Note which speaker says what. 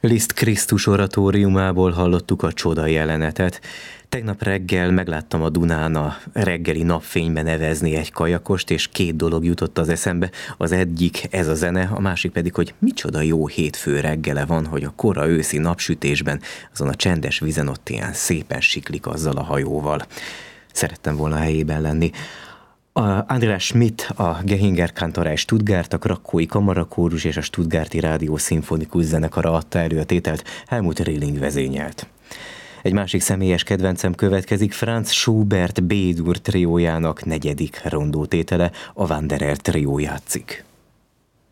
Speaker 1: Liszt Krisztus oratóriumából hallottuk a csoda jelenetet. Tegnap reggel megláttam a Dunán a reggeli napfényben evezni egy kajakost, és két dolog jutott az eszembe. Az egyik ez a zene, a másik pedig, hogy micsoda jó hétfő reggele van, hogy a kora őszi napsütésben azon a csendes vizen ott ilyen szépen siklik azzal a hajóval. Szerettem volna helyében lenni. András Schmidt, a Gehinger Kantorei Stuttgart, a Krakói Kamarakórus és a Stuttgarti Rádió Szimfonikus Zenekara adta elő a tételt, Helmut Rilling vezényelt. Egy másik személyes kedvencem következik, Franz Schubert B-dur triójának negyedik rondótétele, a Wanderer trió játszik.